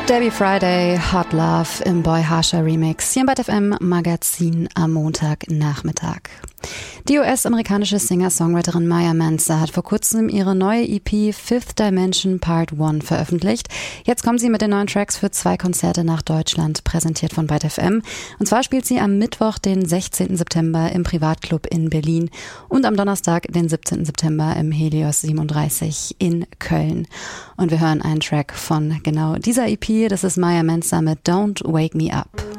Debbie Friday, Hot Love im Boy Harsher Remix hier im Byte FM Magazin am Montagnachmittag. Die US-amerikanische Singer-Songwriterin Maya Manzer hat vor kurzem ihre neue EP Fifth Dimension Part 1 veröffentlicht. Jetzt kommt sie mit den neuen Tracks für 2 Konzerte nach Deutschland, präsentiert von Byte FM. Und zwar spielt sie am Mittwoch, den 16. September im Privatclub in Berlin und am Donnerstag, den 17. September im Helios 37 in Köln. Und wir hören einen Track von genau dieser EP. Das ist Maya Manzer mit Don't Wake Me Up.